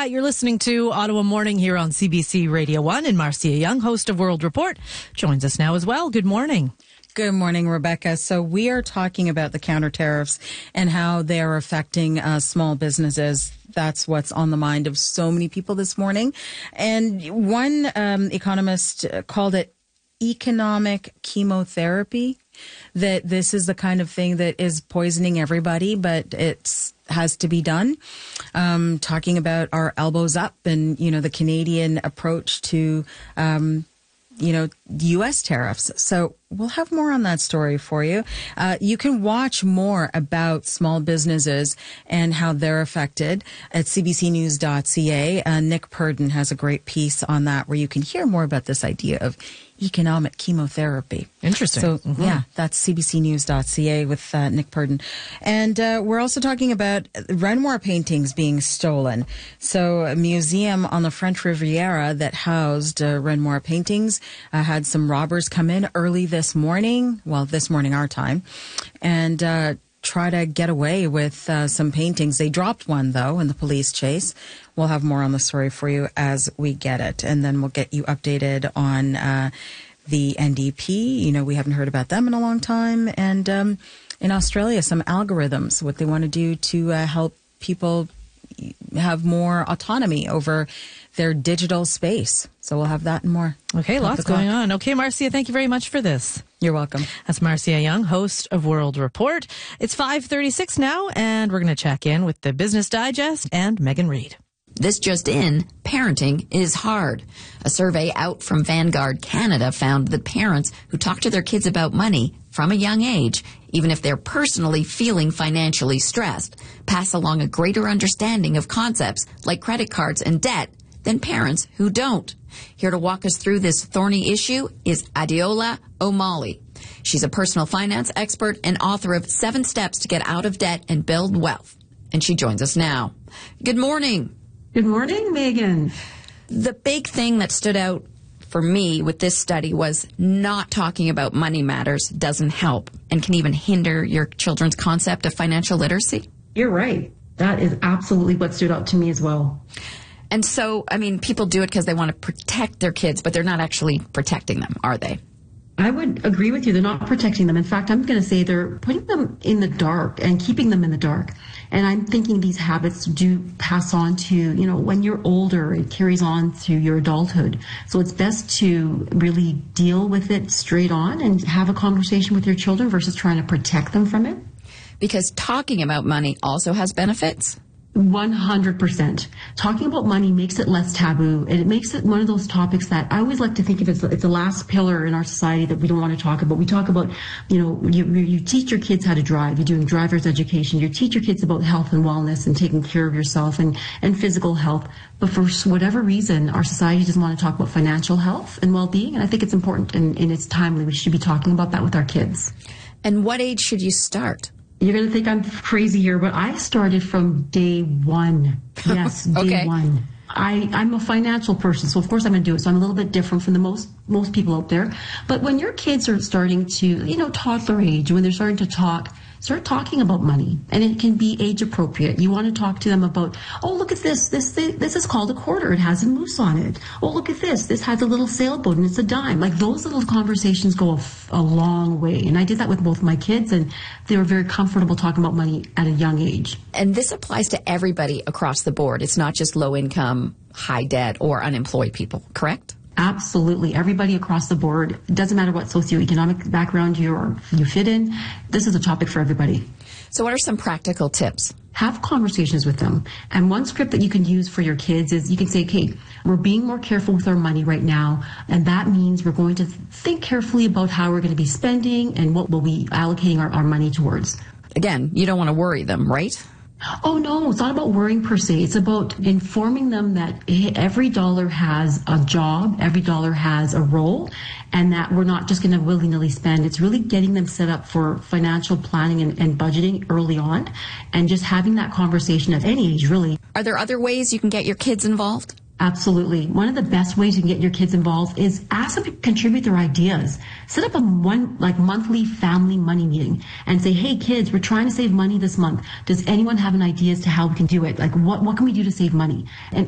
that. You're listening to Ottawa Morning here on CBC Radio 1, and Marcia Young, host of World Report, joins us now as well. Good morning. Good morning, Rebecca. So we are talking about the counter tariffs and how they are affecting small businesses. That's what's on the mind of so many people this morning. And one economist called it economic chemotherapy, that this is the kind of thing that is poisoning everybody, but it has to be done. Talking about our elbows up and, the Canadian approach to, U.S. tariffs. So we'll have more on that story for you. You can watch more about small businesses and how they're affected at cbcnews.ca. Nick Purdon has a great piece on that where you can hear more about this idea of economic chemotherapy. Interesting. So, yeah, that's cbcnews.ca with Nick Purdon. And we're also talking about Renoir paintings being stolen. So a museum on the French Riviera that housed Renoir paintings had some robbers come in early this morning our time, and try to get away with some paintings. They dropped one, though, in the police chase. We'll have more on the story for you as we get it. And then we'll get you updated on the NDP. We haven't heard about them in a long time. And in Australia, some algorithms, what they want to do to help people have more autonomy over their digital space. So we'll have that and more. Okay, lots going on. Okay, Marcia, thank you very much for this. You're welcome. That's Marcia Young, host of World Report. It's 5:36 now, and we're going to check in with the Business Digest and Megan Reid. This just in, parenting is hard. A survey out from Vanguard Canada found that parents who talk to their kids about money from a young age, even if they're personally feeling financially stressed, pass along a greater understanding of concepts like credit cards and debt than parents who don't. Here to walk us through this thorny issue is Adeola O'Malley. She's a personal finance expert and author of 7 Steps to Get Out of Debt and Build Wealth. And she joins us now. Good morning. Good morning, Megan. The big thing that stood out for me with this study was not talking about money matters doesn't help and can even hinder your children's concept of financial literacy. You're right. That is absolutely what stood out to me as well. And so, people do it because they want to protect their kids, but they're not actually protecting them, are they? I would agree with you. They're not protecting them. In fact, I'm going to say they're putting them in the dark and keeping them in the dark. And I'm thinking these habits do pass on to, when you're older, it carries on through your adulthood. So it's best to really deal with it straight on and have a conversation with your children versus trying to protect them from it. Because talking about money also has benefits. 100%. Talking about money makes it less taboo, and it makes it one of those topics that I always like to think of as it's the last pillar in our society that we don't want to talk about. We talk about, you teach your kids how to drive. You're doing driver's education. You teach your kids about health and wellness and taking care of yourself and physical health. But for whatever reason, our society doesn't want to talk about financial health and well-being, and I think it's important and it's timely. We should be talking about that with our kids. And what age should you start? You're going to think I'm crazy here, but I started from day one. Yes, day Okay. one. I'm a financial person, so of course I'm going to do it. So I'm a little bit different from the most people out there. But when your kids are starting to, toddler age, when they're starting to start talking about money, and it can be age appropriate. You want to talk to them about, oh, look at this. This is called a quarter. It has a moose on it. Oh, look at this. This has a little sailboat and it's a dime. Like those little conversations go a long way. And I did that with both my kids, and they were very comfortable talking about money at a young age. And this applies to everybody across the board. It's not just low income, high debt, or unemployed people, correct? Absolutely. Everybody across the board. It doesn't matter what socioeconomic background you fit in. This is a topic for everybody. So what are some practical tips? Have conversations with them. And one script that you can use for your kids is you can say, okay, we're being more careful with our money right now. And that means we're going to think carefully about how we're going to be spending and what we'll be allocating our money towards. Again, you don't want to worry them, right? Oh, no, it's not about worrying per se. It's about informing them that every dollar has a job, every dollar has a role, and that we're not just going to willy-nilly spend. It's really getting them set up for financial planning and budgeting early on, and just having that conversation at any age, really. Are there other ways you can get your kids involved? Absolutely. One of the best ways you can get your kids involved is ask them to contribute their ideas. Set up a monthly family money meeting and say, hey kids, we're trying to save money this month. Does anyone have an idea as to how we can do it? Like what can we do to save money? And